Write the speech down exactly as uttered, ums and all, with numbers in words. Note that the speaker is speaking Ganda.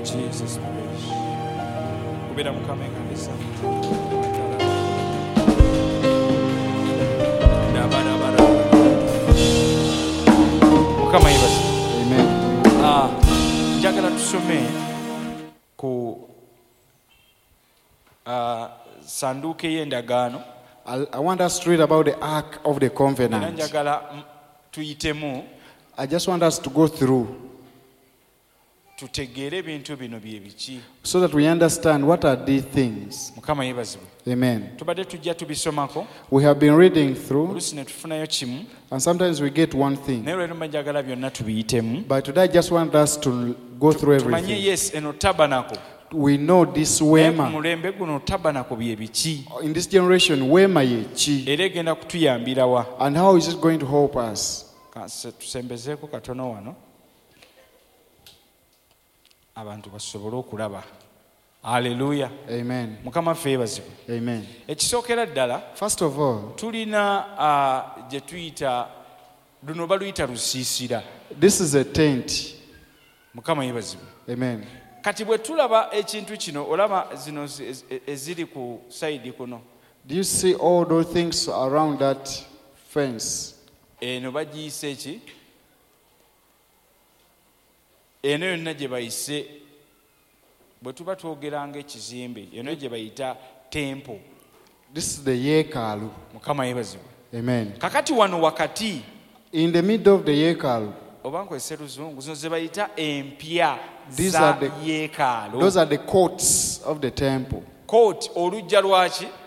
Jesus praise. Kubira mukama kanisa. Mukama yibaza. Amen. Ah, njagala tusome ku ah sanduuke y'endagaano. I, I want us to read about the Ark of the Era Covenant. njagala tuyitemu I just want us to go through tutegeere ebintu bino bye biki. so that we understand what are these things. Mukama yeebazibwe. Amen. Tubadde tujja tubisomako We have been reading through, oluusi ne tufunayo kimu and sometimes we get one thing. naye olwero njagala byonna tubiyitemu But today I just want us to go through tumanye everything. yes eno tabanako We know this naye ku Wema. mulembe guno tabanako bye biki In this generation, Wema ye chi. era egenda kutuyambira wa. And how is it going to help us? Kanse tusembezeeko katono wano abantu basobole okulaba. Haleluya. Amen. Mukama ffe yeebazibwe. Amen. Ekisookera ddala First of all, tulina ah, gye tuyita luno baluyita lusiisira. this is a tent. Mukama yeebazibwe. Amen. Kati bwe tulaba ekintu kino olaba zino zi- ezi- eziri ku sayidi kuno Do you see all those things around that fence? eno bagiyise eki eno yonna gye bayise bwe tuba twogeranga ekizimbe eno gye bayita tempo. This is the Yekalu. Mukama yeebazibwe. Amen. Kakati wano wakati In the middle of the Yekalu, oba nkozesa luzungu zino ze bayita empya These za are the- yeekaalu. those are the courts of the temple. Kooti olujja lwaki